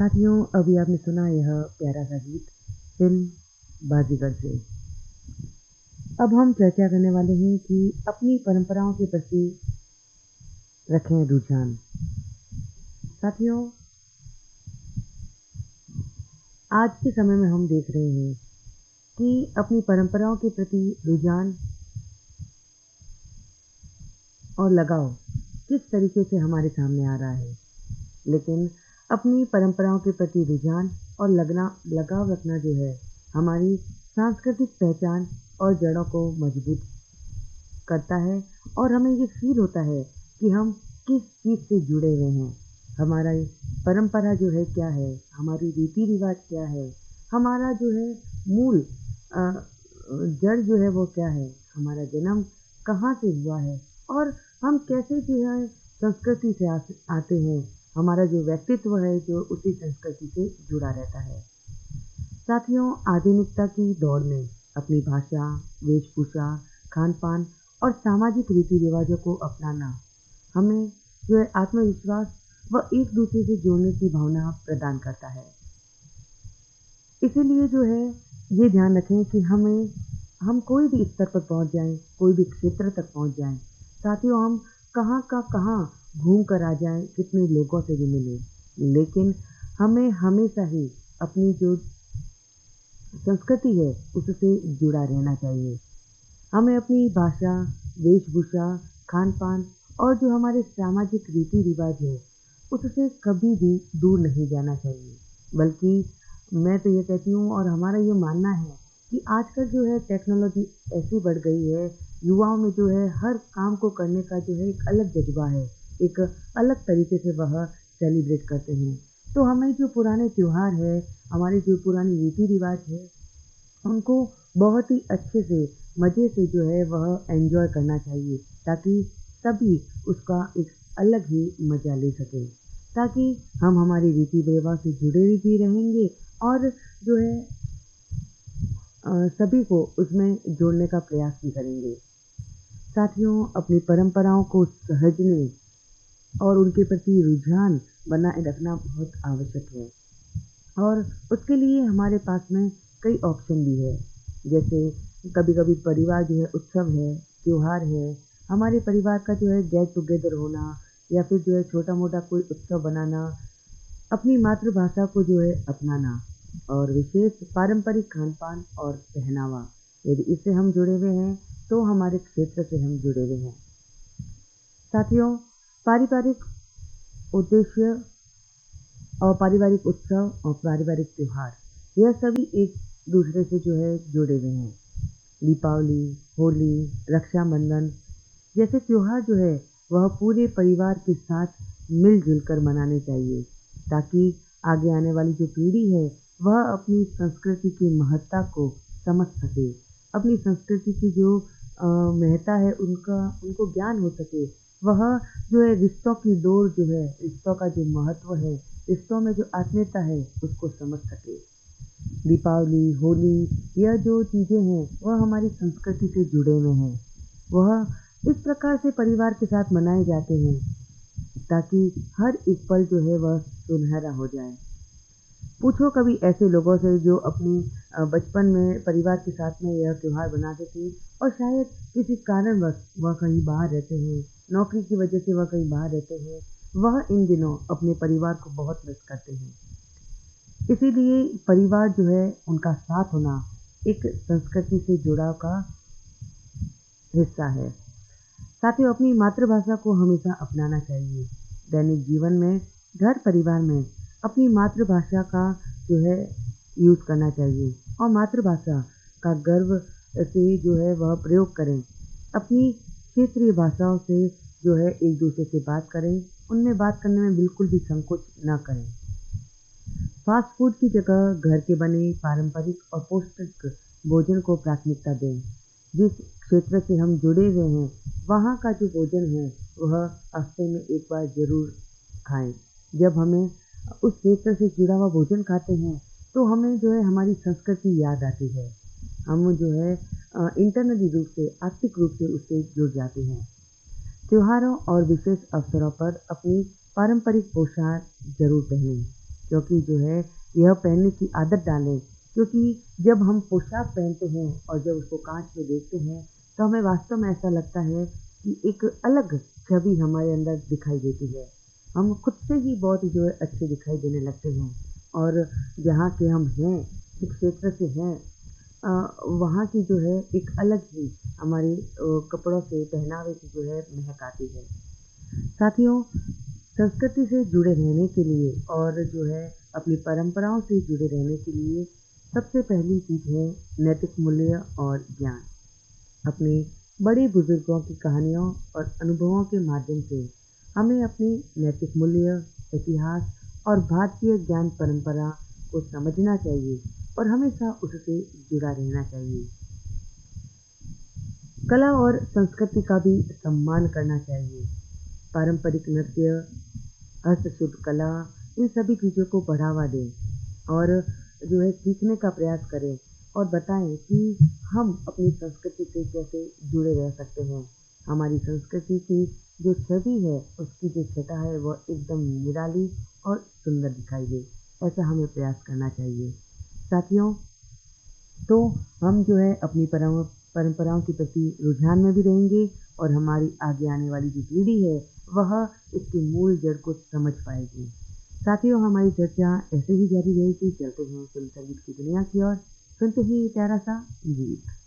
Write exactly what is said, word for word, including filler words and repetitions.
साथियों, अभी आपने सुना यह प्यारा सा गीत फिल्म बाजीगर से। अब हम चर्चा करने वाले हैं कि अपनी परंपराओं के प्रति रखें रुझान। साथियों, आज के समय में हम देख रहे हैं कि अपनी परंपराओं के प्रति रुझान और लगाव किस तरीके से हमारे सामने आ रहा है। लेकिन अपनी परंपराओं के प्रति रुझान और लगना लगाव रखना जो है हमारी सांस्कृतिक पहचान और जड़ों को मजबूत करता है और हमें ये फील होता है कि हम किस चीज़ से जुड़े हुए हैं। हमारा परंपरा जो है क्या है, हमारी रीति रिवाज क्या है, हमारा जो है मूल अ, जड़ जो है वो क्या है, हमारा जन्म कहाँ से हुआ है और हम कैसे जो है संस्कृति से आ, आते हैं। हमारा जो व्यक्तित्व है जो उसी संस्कृति से जुड़ा रहता है। साथियों, आधुनिकता की दौड़ में अपनी भाषा, वेशभूषा, खान पान और सामाजिक रीति रिवाजों को अपनाना हमें जो है आत्मविश्वास व एक दूसरे से जोड़ने की भावना प्रदान करता है। इसीलिए जो है ये ध्यान रखें कि हमें हम कोई भी स्तर पर पहुंच जाएं, कोई भी क्षेत्र तक पहुंच जाएं। साथियों, हम कहाँ का कहाँ घूम कर आ जाएं, कितने लोगों से भी मिलें, लेकिन हमें हमेशा ही अपनी जो संस्कृति है उससे जुड़ा रहना चाहिए। हमें अपनी भाषा, वेशभूषा, खान पान और जो हमारे सामाजिक रीति रिवाज है उससे कभी भी दूर नहीं जाना चाहिए। बल्कि मैं तो ये कहती हूँ और हमारा ये मानना है कि आजकल जो है टेक्नोलॉजी ऐसी बढ़ गई है, युवाओं में जो है हर काम को करने का जो है एक अलग जज्बा है, एक अलग तरीके से वह सेलिब्रेट करते हैं। तो हमें जो पुराने त्योहार है, हमारी जो पुरानी रीति रिवाज है, उनको बहुत ही अच्छे से मज़े से जो है वह एंजॉय करना चाहिए, ताकि सभी उसका एक अलग ही मज़ा ले सकें, ताकि हम हमारी रीति रिवाज से जुड़े भी रहेंगे और जो है अ, सभी को उसमें जोड़ने का प्रयास भी करेंगे। साथियों, अपनी परंपराओं को सहेजने और उनके प्रति रुझान बनाए रखना बहुत आवश्यक है और उसके लिए हमारे पास में कई ऑप्शन भी है। जैसे कभी कभी परिवार जो है उत्सव है, त्योहार है, हमारे परिवार का जो है गेट टुगेदर होना या फिर जो है छोटा मोटा कोई उत्सव बनाना, अपनी मातृभाषा को जो है अपनाना और विशेष पारंपरिक खान पान और पहनावा, यदि इससे हम जुड़े हुए हैं तो हमारे क्षेत्र से हम जुड़े हुए हैं। साथियों, पारिवारिक उद्देश्य और पारिवारिक उत्सव और पारिवारिक त्योहार यह सभी एक दूसरे से जो है जुड़े हुए हैं। दीपावली, होली, रक्षाबंधन जैसे त्योहार जो है वह पूरे परिवार के साथ मिलजुल कर मनाने चाहिए, ताकि आगे आने वाली जो पीढ़ी है वह अपनी संस्कृति की महत्ता को समझ सके, अपनी संस्कृति की जो अ, महत्ता है उनका उनको ज्ञान हो सके। वह जो है रिश्तों की डोर जो है, रिश्तों का जो महत्व है, रिश्तों में जो आत्मीयता है उसको समझ सके। दीपावली, होली यह जो चीज़ें हैं वह हमारी संस्कृति से जुड़े हुए हैं। वह इस प्रकार से परिवार के साथ मनाए जाते हैं ताकि हर एक पल जो है वह सुनहरा हो जाए। पूछो कभी ऐसे लोगों से जो अपनी अ, बचपन में परिवार के साथ में यह त्योहार मनाते थे और शायद किसी कारणवश वह कहीं बाहर रहते हैं, नौकरी की वजह से वह कहीं बाहर रहते हैं, वह इन दिनों अपने परिवार को बहुत मिस करते हैं। इसीलिए परिवार जो है उनका साथ होना एक संस्कृति से जुड़ाव का हिस्सा है। साथियों, अपनी मातृभाषा को हमेशा अपनाना चाहिए। दैनिक जीवन में, घर परिवार में अपनी मातृभाषा का जो है यूज़ करना चाहिए और मातृभाषा का गर्व से जो है वह प्रयोग करें। अपनी क्षेत्रीय भाषाओं से जो है एक दूसरे से बात करें, उनमें बात करने में बिल्कुल भी संकोच ना करें। फास्ट फूड की जगह घर के बने पारंपरिक और पौष्टिक भोजन को प्राथमिकता दें। जिस क्षेत्र से हम जुड़े हुए हैं वहाँ का जो भोजन है वह हफ्ते में एक बार ज़रूर खाएं। जब हमें उस क्षेत्र से जुड़ा हुआ भोजन खाते हैं तो हमें जो है हमारी संस्कृति याद आती है। हम जो है इंटरनली रूप से, आत्मिक रूप से उससे जुड़ जाते हैं। त्योहारों और विशेष अवसरों पर अपनी पारंपरिक पोशाक जरूर पहनें, क्योंकि जो है यह पहनने की आदत डालें, क्योंकि जब हम पोशाक पहनते हैं और जब उसको काँच में देखते हैं, तो हमें वास्तव में ऐसा लगता है कि एक अलग छवि हमारे अंदर दिखाई देती है। हम खुद से ही बहुत जो है अच्छे दिखाई देने लगते हैं और जहाँ के हम हैं, जिस क्षेत्र से हैं अ, वहाँ की जो है एक अलग ही हमारे अ, कपड़ों से, पहनावे से जो है महक आती है। साथियों, संस्कृति से जुड़े रहने के लिए और जो है अपनी परंपराओं से जुड़े रहने के लिए सबसे पहली चीज़ है नैतिक मूल्य और ज्ञान। अपने बड़े बुजुर्गों की कहानियों और अनुभवों के माध्यम से हमें अपनी नैतिक मूल्य, इतिहास और भारतीय ज्ञान परंपरा को समझना चाहिए और हमेशा उससे जुड़ा रहना चाहिए। कला और संस्कृति का भी सम्मान करना चाहिए। पारंपरिक नृत्य, हस्तशिल्प कला, इन सभी चीज़ों को बढ़ावा दें और जो है सीखने का प्रयास करें और बताएं कि हम अपनी संस्कृति से कैसे जुड़े रह सकते हैं। हमारी संस्कृति की जो छवि है, उसकी जो छटा है, वह एकदम निराली और सुंदर दिखाई दे। ऐसा हमें प्रयास करना चाहिए। साथियों, तो हम जो है अपनी परम परंपराओं के प्रति रुझान में भी रहेंगे और हमारी आगे आने वाली जो पीढ़ी है, वह इसकी मूल जड़ को समझ पाएगी। साथियों, हमारी चर्चा ऐसे ही जारी रहेगी। चलते हैं फिल्म संगीत की दुनिया की ओर, सुनते ही प्यारा सा गीत।